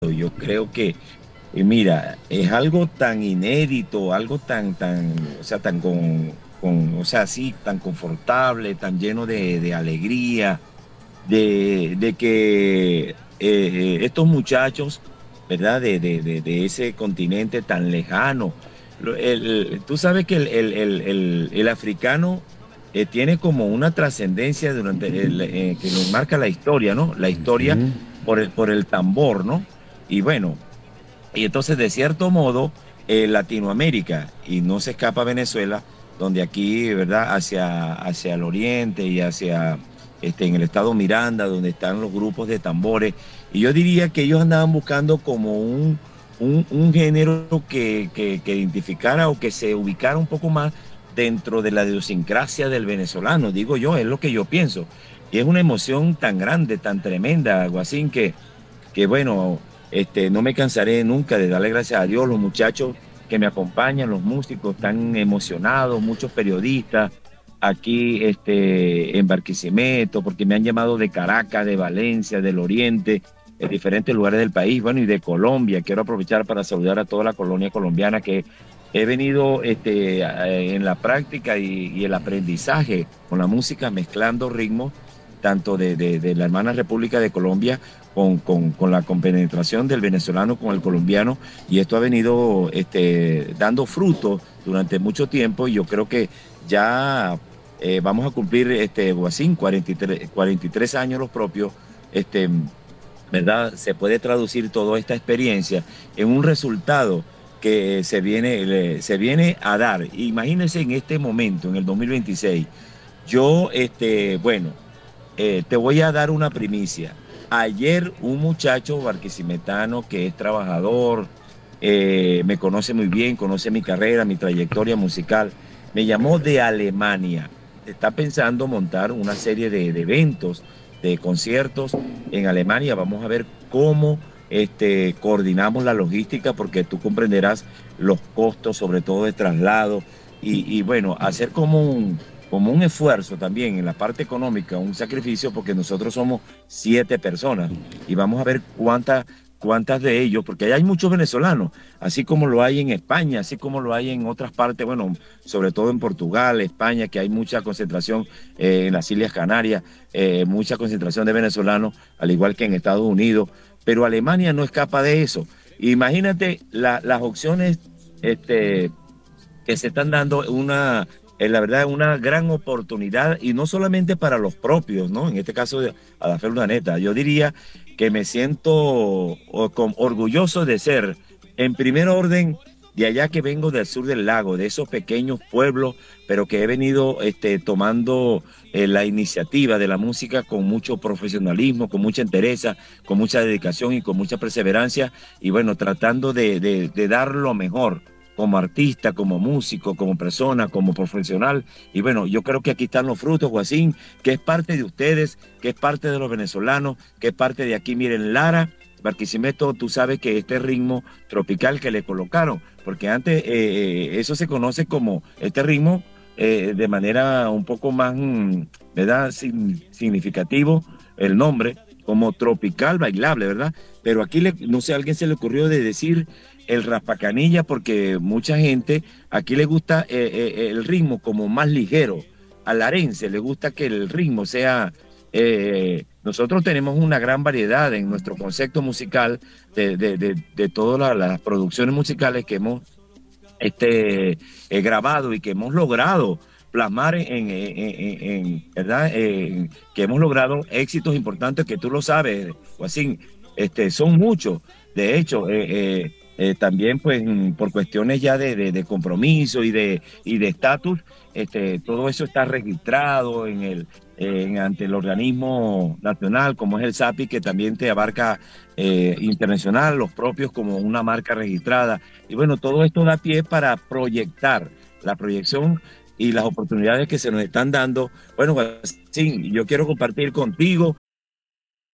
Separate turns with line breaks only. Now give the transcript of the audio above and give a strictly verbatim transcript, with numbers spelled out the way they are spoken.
Yo creo que, eh, mira, es algo tan inédito, algo tan, tan, o sea, tan con, con, o sea, sí, tan confortable, tan lleno de, de alegría, de, de que eh, eh, estos muchachos, ¿verdad? De, de, de, de ese continente tan lejano. Lo- el- el- tú sabes que el, el, el, el, el africano eh, tiene como una trascendencia durante el, eh, que nos marca la historia, ¿no? La historia
Ujú.
por el, por el tambor, ¿no? Y bueno, y entonces, de cierto modo, eh, Latinoamérica, y no se escapa Venezuela, donde aquí, ¿verdad? Hacia, hacia el oriente y hacia, este, en el estado Miranda, donde están los grupos de tambores. Y yo diría que ellos andaban buscando como un, un, un género que, que, que identificara o que se ubicara un poco más dentro de la idiosincrasia del venezolano, digo yo, es lo que yo pienso. Y es una emoción tan grande, tan tremenda, Guasín, que que bueno, este, no me cansaré nunca de darle gracias a Dios, los muchachos que me acompañan, los músicos están emocionados, muchos periodistas aquí este, en Barquisimeto, porque me han llamado de Caracas, de Valencia, del Oriente, de diferentes lugares del país, bueno, y de Colombia. Quiero aprovechar para saludar a toda la colonia colombiana que he venido este, en la práctica y, y el aprendizaje con la música, mezclando ritmos, tanto de, de, de la hermana República de Colombia con, con, con, la compenetración del venezolano con el colombiano, y esto ha venido este, dando frutos durante mucho tiempo, y yo creo que ya eh, vamos a cumplir, este, Guasín, cuarenta y tres, cuarenta y tres años los propios, este, ¿verdad? Se puede traducir toda esta experiencia en un resultado que se viene, se viene a dar. Imagínense en este momento, en el dos mil veintiséis, yo, este, bueno, eh, te voy a dar una primicia. Ayer un muchacho barquisimetano que es trabajador, eh, me conoce muy bien, conoce mi carrera, mi trayectoria musical, me llamó de Alemania. Está pensando montar una serie de, de eventos, de conciertos en Alemania. Vamos a ver cómo este, coordinamos la logística, porque tú comprenderás los costos, sobre todo de traslado, y, y bueno, hacer como un, como un esfuerzo también en la parte económica, un sacrificio, porque nosotros somos siete personas y vamos a ver cuántas cuántas de ellos, porque allá hay muchos venezolanos, así como lo hay en España, así como lo hay en otras partes, bueno, sobre todo en Portugal, España, que hay mucha concentración, eh, en las Islas Canarias, eh, mucha concentración de venezolanos, al igual que en Estados Unidos, pero Alemania no escapa de eso. Imagínate la, las opciones este, que se están dando, una, eh, la verdad, una gran oportunidad, y no solamente para los propios, ¿no? En este caso de Adafer Urdaneta, yo diría que me siento o, con, orgulloso de ser, en primer orden, de allá que vengo del sur del lago, de esos pequeños pueblos, pero que he venido este, tomando eh, la iniciativa de la música con mucho profesionalismo, con mucha entereza, con mucha dedicación y con mucha perseverancia, y bueno, tratando de, de, de dar lo mejor como artista, como músico, como persona, como profesional. Y bueno, yo creo que aquí están los frutos, Guasín, que es parte de ustedes, que es parte de los venezolanos, que es parte de aquí. Miren, Lara, Barquisimeto, tú sabes que este ritmo tropical que le colocaron, porque antes eh, eso se conoce como este ritmo eh, de manera un poco más, mm, ¿verdad? Sin, significativo el nombre, como tropical bailable, ¿verdad? Pero aquí, le, no sé, a alguien se le ocurrió de decir el raspacanilla, porque mucha gente aquí le gusta eh, eh, el ritmo como más ligero. Al arense le gusta que el ritmo sea... Eh, nosotros tenemos una gran variedad en nuestro concepto musical de, de, de, de todas las, las producciones musicales que hemos este, eh, grabado y que hemos logrado plasmar en, en, en, en ¿verdad? En, que hemos logrado éxitos importantes, que tú lo sabes, o así, este, son muchos. De hecho, eh, eh, eh, también pues por cuestiones ya de, de, de compromiso y de y de estatus, este, todo eso está registrado en el en, ante el organismo nacional, como es el SAPI, que también te abarca eh, internacional, los propios como una marca registrada. Y bueno, todo esto da pie para proyectar, la proyección y las oportunidades que se nos están dando. Bueno, sí, yo quiero compartir contigo